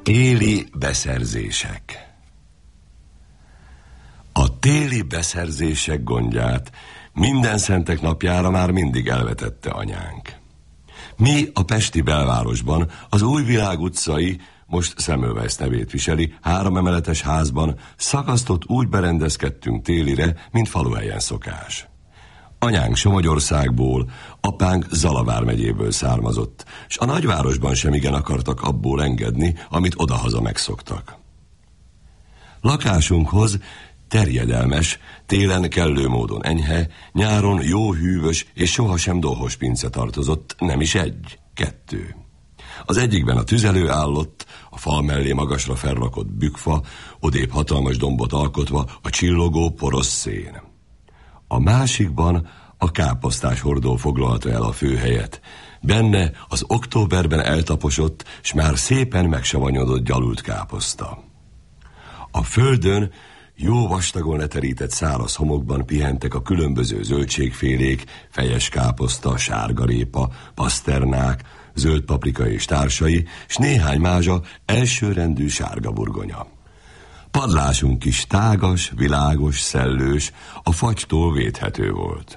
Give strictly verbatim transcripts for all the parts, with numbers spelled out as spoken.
Téli beszerzések. A téli beszerzések gondját minden szentek napjára már mindig elvetette anyánk. Mi a pesti belvárosban, az Újvilág utcai, most Semmelweis nevét viseli, három emeletes házban szakasztott úgy berendezkedtünk télire, mint faluhelyen szokás. Anyánk Somogyországból, apánk Zala vármegyéből származott, s a nagyvárosban sem igen akartak abból engedni, amit odahaza megszoktak. Lakásunkhoz terjedelmes, télen kellő módon enyhe, nyáron jó hűvös és sohasem dolhos pince tartozott, nem is egy, kettő. Az egyikben a tüzelő állott, a fal mellé magasra felrakott bükfa, odébb hatalmas dombot alkotva a csillogó porosz szén. A másikban a káposztás hordó foglalta el a főhelyet. Benne az októberben eltaposott, s már szépen megsavanyodott gyalult káposzta. A földön jó vastagon leterített száraz homokban pihentek a különböző zöldségfélék, fejes káposzta, sárgarépa, paszternák, zöld paprika és társai, s néhány mázsa elsőrendű sárga burgonya. Padlásunk is tágas, világos, szellős, a fagytól védhető volt.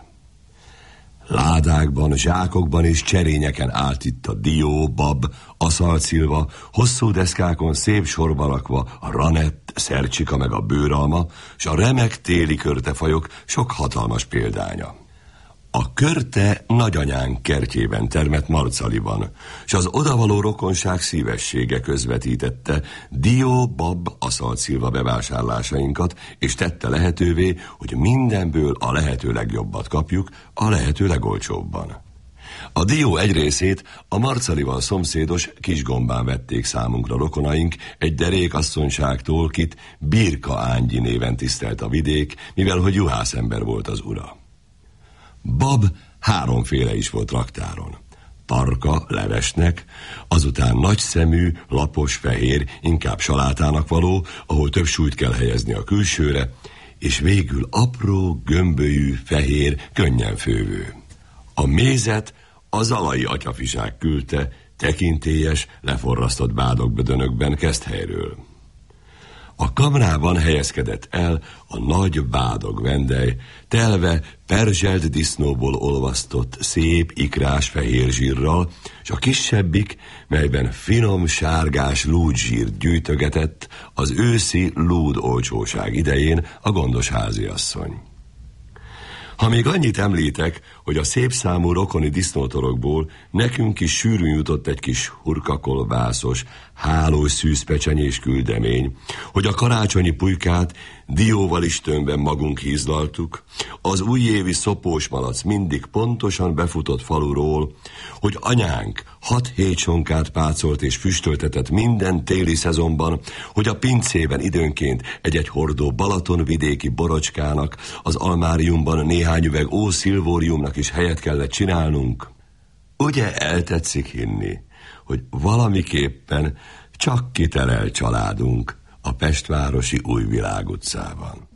Ládákban, zsákokban és cserényeken állt itt a dió, bab, aszalcilva, hosszú deszkákon szép sorba rakva a ranett, szercsika meg a bőralma, s a remek téli körtefajok sok hatalmas példánya. A körte nagyanyánk kertjében termett Marcaliban, s az odavaló rokonság szívessége közvetítette dió, bab, aszalcilva bevásárlásainkat, és tette lehetővé, hogy mindenből a lehető legjobbat kapjuk, a lehető legolcsóbban. A dió egy részét a Marcalival szomszédos Kisgombán vették számunkra rokonaink, egy derékasszonyságtól, kit Birka Ángyi néven tisztelt a vidék, mivel hogy juhászember volt az ura. Bab háromféle is volt raktáron. Tarka, levesnek, azután nagyszemű, lapos, fehér, inkább salátának való, ahol több súlyt kell helyezni a külsőre, és végül apró, gömbölyű, fehér, könnyen fővő. A mézet a zalai atyafizsák küldte, tekintélyes, leforrasztott bádogdönökben Keszthelyről. A kamrában helyezkedett el a nagy bádog vendej, telve perzselt disznóból olvasztott, szép, ikrás fehér zsírral, és a kisebbik, melyben finom, sárgás lúdzsírt gyűjtögetett az őszi lúd olcsóság idején a gondos háziasszony. Ha még annyit említek, hogy a szép számú rokoni disznótorokból nekünk is sűrűn jutott egy kis hurkakolbászos, hálós szűzpecsenyés küldemény, hogy a karácsonyi pulykát dióval is tömbben magunk hízlaltuk, az újévi szopós malac mindig pontosan befutott faluról, hogy anyánk hat-hét sonkát pácolt és füstöltetett minden téli szezonban, hogy a pincében időnként egy-egy hordó balatonvidéki borocskának, az almáriumban néhány üveg ószilvóriumnak is helyet kellett csinálnunk. Ugye eltetszik hinni, hogy valamiképpen csak kiterel családunk a pestvárosi Újvilág utcában.